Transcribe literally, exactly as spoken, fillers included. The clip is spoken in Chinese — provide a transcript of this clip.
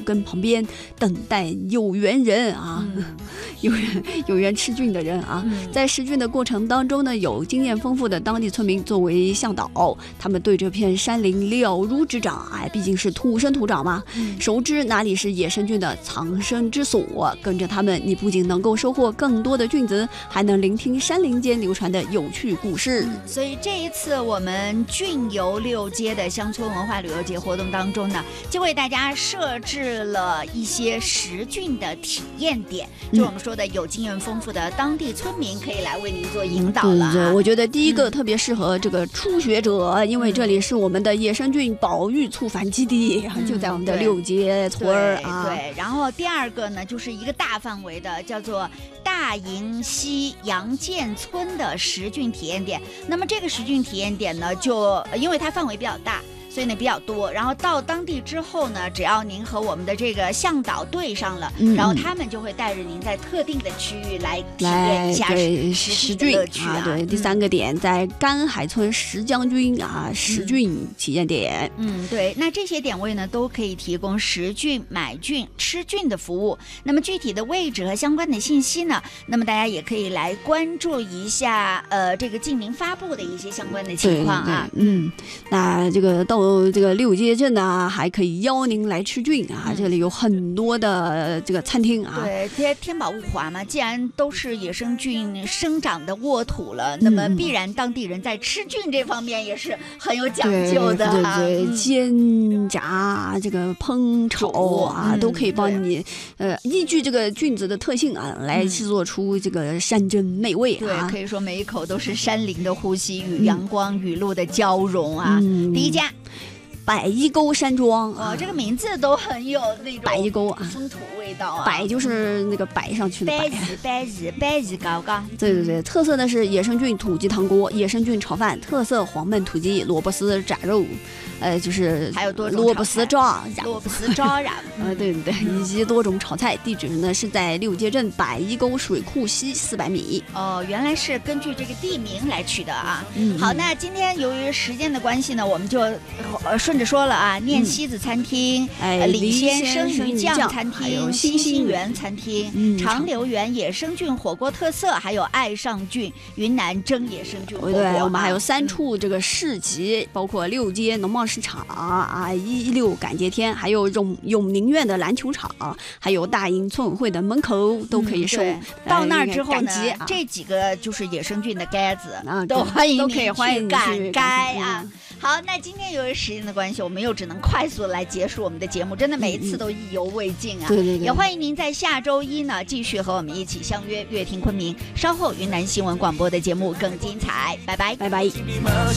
根旁边等待有缘人啊，嗯、有缘有缘吃菌的人啊。嗯、在食菌的过程当中呢，有经验丰富的当地村民作为向导，他们对这片山林了如指掌，哎，毕竟是土生土长嘛，嗯、熟知哪里是野生菌的藏身之所。跟着他们，你不仅能够收获更多的菌子，还能聆听山林间流传的有趣故事。 嗯、所以这一次我们菌游六街的乡村文化旅游节活动当中呢，就为大家设置了一些食菌的体验点，就我们说的有经验丰富的当地村民可以来为您做引导了、啊。 对对，我觉得第一个特别适合这个初学者，嗯、因为这里是我们的野生菌保育促繁基地，嗯、就在我们的六街村儿啊。 对，然后第二个呢，就是一个大范围的叫做大营西杨建村的食菌体验点。那么这个食菌体验点呢，就因为它范围比较大，所以呢比较多，然后到当地之后呢，只要您和我们的这个向导对上了，嗯、然后他们就会带着您在特定的区域来体验一下食菌乐趣 啊, 啊。对，第三个点在甘海村石将军啊食菌体验点。 嗯，对，那这些点位呢都可以提供食菌、买菌、吃菌的服务。那么具体的位置和相关的信息呢，那么大家也可以来关注一下呃这个近明发布的一些相关的情况啊。 嗯，那这个到这个六街镇啊，还可以邀您来吃菌啊！嗯、这里有很多的这个餐厅啊。 对，天天宝物华嘛，既然都是野生菌生长的沃土了，嗯、那么必然当地人在吃菌这方面也是很有讲究的、啊。 对对对，嗯、煎炸、这个烹炒啊，嗯、都可以帮你呃依据这个菌子的特性啊，来制作出这个山珍美味啊。 对，可以说每一口都是山林的呼吸与阳光雨露的交融啊。嗯、第一家。 百一沟山庄啊、哦，这个名字都很有那种百一沟啊风土味道啊。 百就是那个摆上去的摆，摆日摆日高高。 对对对，特色的是野生菌土鸡汤锅、野生菌炒饭、特色黄焖土鸡、萝卜丝炸肉，呃，就是还有多种萝卜丝抓萝卜丝抓染， 呃，对对对，以及多种炒菜。地址呢是在六街镇百一沟水库西四百米。 哦，原来是根据这个地名来取的啊。嗯，好，那今天由于时间的关系呢，我们就呃顺。说了啊，念西子餐厅、嗯、呃李先生鱼酱餐厅、新兴园餐厅、嗯、长留园野生菌火锅特色，还有爱上菌云南蒸野生菌火锅。 对，我们还有三处这个市集，嗯、包括六街农贸市场啊，一六感节天，还有永永宁苑的篮球场，还有大营村委会的门口都可以收。嗯、 到那儿之后呢， 啊、 这几个就是野生菌的盖子啊，都欢迎都可以欢迎去盖啊。嗯好，那今天由于时间的关系，我们又只能快速来结束我们的节目，真的每一次都意犹未尽啊！ 对对对， 也欢迎您在下周一呢继续和我们一起相约乐听昆明，稍后云南新闻广播的节目更精彩，拜拜， 拜拜。